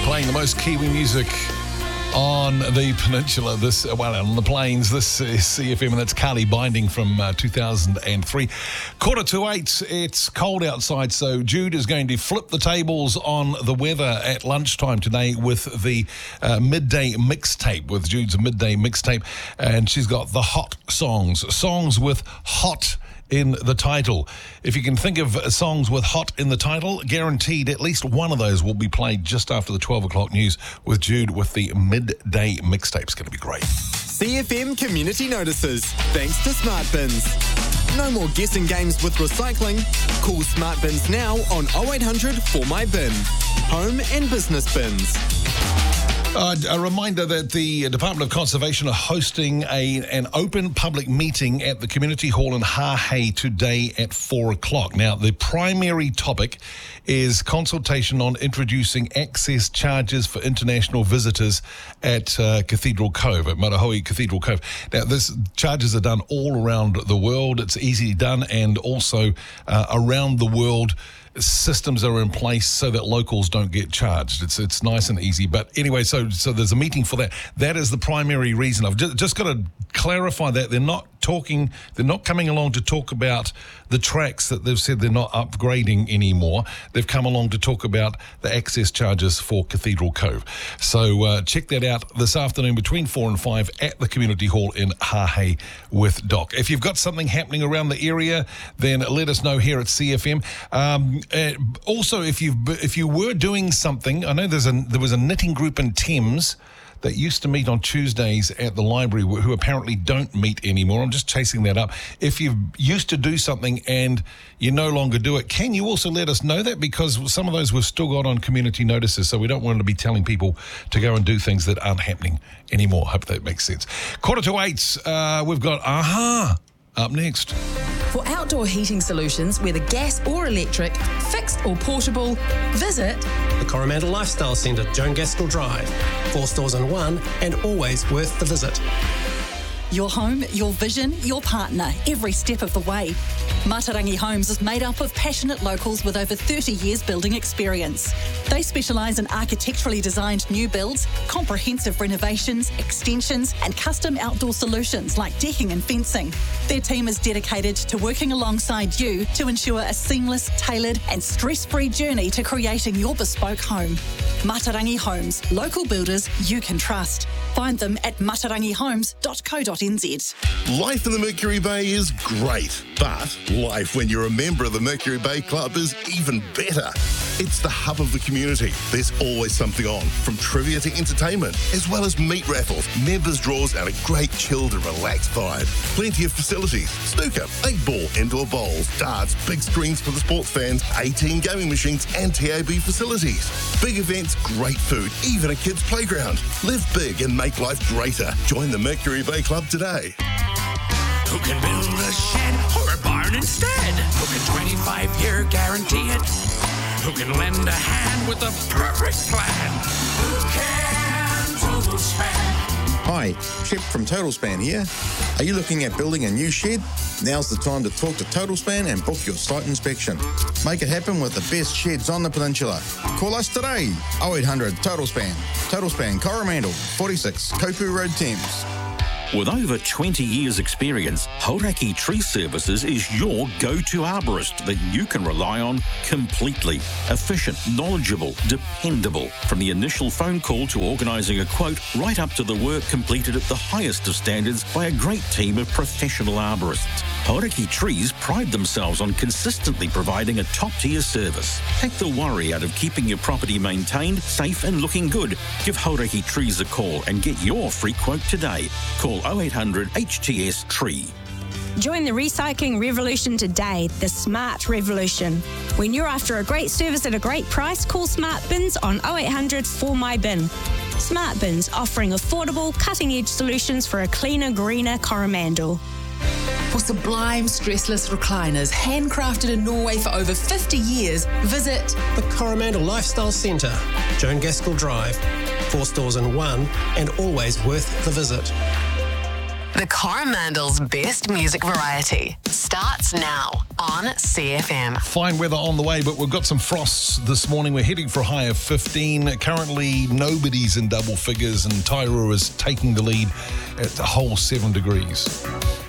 playing the most Kiwi music on the peninsula, on the plains. This is CFM, and that's Carly Binding from 2003. 7:45, it's cold outside, so Jude is going to flip the tables on the weather at lunchtime today with the midday mixtape, with Jude's midday mixtape, and she's got the hot songs with hot in the title. If you can think of songs with hot in the title, guaranteed at least one of those will be played just after the 12 o'clock news with Jude with the midday mixtape. It's going to be great. CFM Community Notices, thanks to Smart Bins. No more guessing games with recycling. Call Smart Bins now on 0800 for my bin. Home and business bins. A reminder that the Department of Conservation are hosting an open public meeting at the Community Hall in Hahei today at 4 o'clock. Now, the primary topic is consultation on introducing access charges for international visitors at Cathedral Cove, at Marahoe Cathedral Cove. Now, this charges are done all around the world. It's easily done, and also around the world, systems are in place so that locals don't get charged. It's nice and easy. But anyway, so there's a meeting for that. That is the primary reason. I've just got to clarify that they're not coming along to talk about the tracks that they've said they're not upgrading anymore. They've come along to talk about the access charges for Cathedral Cove. So check that out this afternoon between 4 and 5 at the Community Hall in Hahei with Doc. If you've got something happening around the area, then let us know here at CFM. Also, if you were doing something, I know there was a knitting group in Thames that used to meet on Tuesdays at the library who apparently don't meet anymore. I'm just chasing that up. If you used to do something and you no longer do it, can you also let us know that? Because some of those we've still got on community notices, so we don't want to be telling people to go and do things that aren't happening anymore. Hope that makes sense. 7:45, we've got AHA up next. For outdoor heating solutions, whether gas or electric, fixed or portable, visit the Coromandel Lifestyle Centre, Joan Gaskell Drive. 4 stores in one, and always worth the visit. Your home, your vision, your partner, every step of the way. Matarangi Homes is made up of passionate locals with over 30 years building experience. They specialise in architecturally designed new builds, comprehensive renovations, extensions and custom outdoor solutions like decking and fencing. Their team is dedicated to working alongside you to ensure a seamless, tailored and stress-free journey to creating your bespoke home. Matarangi Homes, local builders you can trust. Find them at matarangihomes.co.nz. Life in the Mercury Bay is great, but life when you're a member of the Mercury Bay Club is even better. It's the hub of the community. There's always something on, from trivia to entertainment, as well as meat raffles, members draws, and a great chilled and relaxed vibe. Plenty of facilities: snooker, 8-ball, indoor bowls, darts, big screens for the sports fans, 18 gaming machines, and TAB facilities. Big events, great food, even a kids' playground. Live big and make life greater. Join the Mercury Bay Club today. Who can build a shed or a barn instead? Who can 25-year guarantee it? Who can lend a hand with a perfect plan? Who can Total Span? Hi, Chip from Total Span here. Are you looking at building a new shed? Now's the time to talk to Total Span and book your site inspection. Make it happen with the best sheds on the peninsula. Call us today, 0800 Total Span. Total Span Coromandel, 46 Kopu Road, Thames. With over 20 years' experience, Hauraki Tree Services is your go-to arborist that you can rely on completely. Efficient, knowledgeable, dependable. From the initial phone call to organising a quote, right up to the work completed at the highest of standards by a great team of professional arborists. Hauraki Trees pride themselves on consistently providing a top-tier service. Take the worry out of keeping your property maintained, safe and looking good. Give Hauraki Trees a call and get your free quote today. Call 0800 HTS Tree. Join the recycling revolution today, the Smart Revolution. When you're after a great service at a great price, call Smart Bins on 0800 for my bin. Smart Bins, offering affordable, cutting-edge solutions for a cleaner, greener Coromandel. For sublime stressless recliners, handcrafted in Norway for over 50 years, visit the Coromandel Lifestyle Centre, Joan Gaskell Drive. 4 stores in one, and always worth the visit. The Coromandel's best music variety starts now on CFM. Fine weather on the way, but we've got some frosts this morning. We're heading for a high of 15. Currently, nobody's in double figures, and Tairua is taking the lead at a whole 7 degrees.